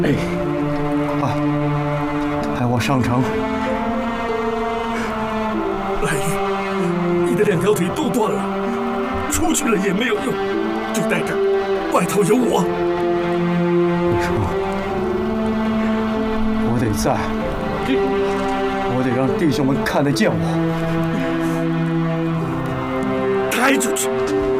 哎，快，带我上城。 蓝玉，你的2条腿都断了，出去了也没有用，就待着，外头有我。 不成，我得在，我得让弟兄们看得见我。 抬出去！